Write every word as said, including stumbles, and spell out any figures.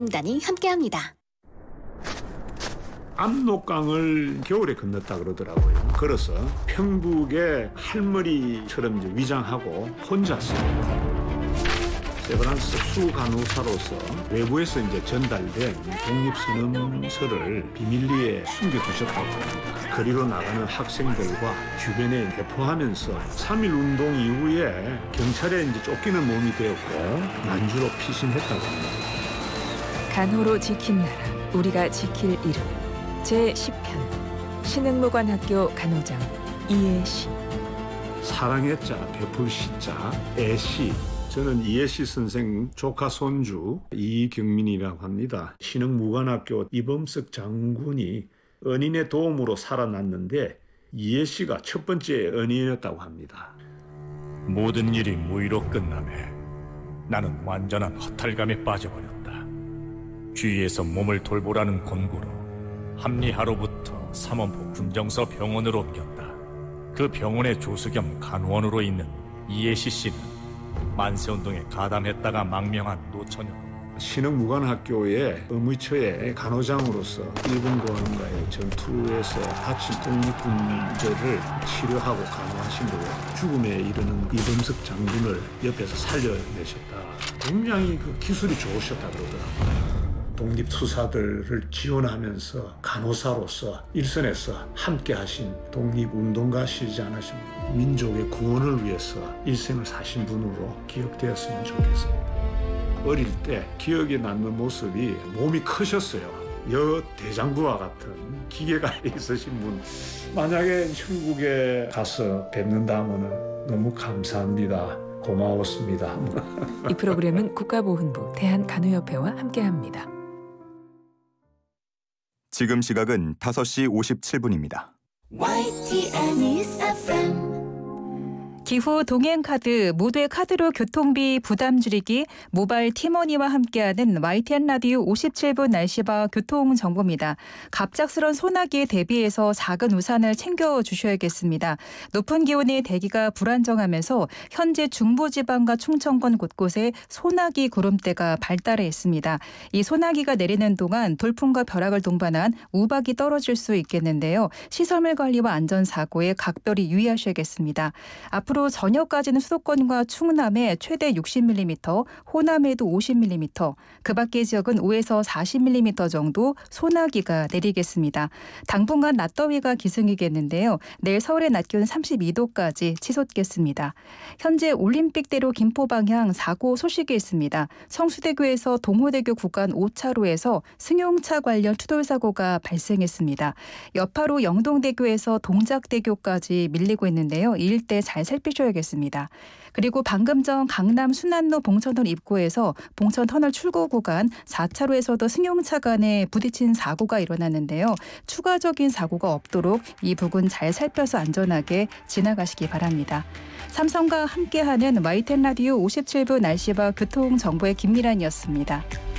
단이 함께합니다. 압록강을 겨울에 건넜다 그러더라고요. 걸어서 평북의 할머니처럼 이제 위장하고 혼자서 세브란스 수간호사로서 외부에서 이제 전달된 독립선언서를 비밀리에 숨겨두셨다고 합니다. 거리로 나가는 학생들과 주변에 배포하면서 삼일 운동 이후에 경찰에 이제 쫓기는 몸이 되었고 난주로 피신했다고 합니다. 간호로 지킨 나라, 우리가 지킬 이름. 제십 편 신흥무관학교 간호장 이해시. 사랑의 자, 베풀 시자, 애시. 저는 이해시 선생 조카 손주 이경민이라고 합니다. 신흥무관학교 이범석 장군이 은인의 도움으로 살아났는데 이해시가 첫 번째 은인이었다고 합니다. 모든 일이 무의로 끝나매 나는 완전한 허탈감에 빠져버렸다. 주위에서 몸을 돌보라는 권고로 합리하로부터 삼원포 군정서 병원으로 옮겼다. 그 병원의 조수 겸 간호원으로 있는 이해시 씨는 만세운동에 가담했다가 망명한 노처녀로 신흥무관학교의 의무처의 간호장으로서 일본군과의 전투에서 다친 독립군들을 치료하고 간호하신 후에 죽음에 이르는 이범석 장군을 옆에서 살려내셨다. 굉장히 그 기술이 좋으셨다 그러더라고요. 독립투사들을 지원하면서 간호사로서 일선에서 함께하신 독립운동가시지 않으십니까? 민족의 구원을 위해서 일생을 사신 분으로 기억되었으면 좋겠습니다. 어릴 때 기억에 남는 모습이 몸이 크셨어요. 여 대장부와 같은 기계가 있으신 분. 만약에 천국에 가서 뵙는다면 너무 감사합니다. 고마웠습니다. 이 프로그램은 국가보훈부 대한간호협회와 함께합니다. 지금 시각은 다섯 시 오십칠 분입니다. 와이티엔 News 에프엠. 기후 동행카드, 모두의 카드로 교통비 부담 줄이기, 모바일 티머니와 함께하는 와이티엔 라디오 오십칠 분 날씨와 교통정보입니다. 갑작스런 소나기에 대비해서 작은 우산을 챙겨주셔야겠습니다. 높은 기온의 대기가 불안정하면서 현재 중부지방과 충청권 곳곳에 소나기 구름대가 발달해 있습니다. 이 소나기가 내리는 동안 돌풍과 벼락을 동반한 우박이 떨어질 수 있겠는데요. 시설물 관리와 안전사고에 각별히 유의하셔야겠습니다. 앞으로 저녁까지는 수도권과 충남에 최대 육십 밀리미터, 호남에도 오십 밀리미터, 그 밖의 지역은 오에서 사십 밀리미터 정도 소나기가 내리겠습니다. 당분간 낮더위가 기승이겠는데요. 내일 서울의 낮 기온 삼십이 도까지 치솟겠습니다. 현재 올림픽대로 김포 방향 사고 소식이 있습니다. 성수대교에서 동호대교 구간 오 차로에서 승용차 관련 추돌사고가 발생했습니다. 여파로 영동대교에서 동작대교까지 밀리고 있는데요. 이 일대 잘 살피셔야겠습니다. 그리고 방금 전 강남 순환로 봉천터널 입구에서 봉천터널 출구 구간 사 차로에서도 승용차 간에 부딪힌 사고가 일어났는데요. 추가적인 사고가 없도록 이 부분 잘 살펴서 안전하게 지나가시기 바랍니다. 삼성과 함께하는 와이티엔 라디오 오십칠 분 날씨와 교통정보의 김미란이었습니다.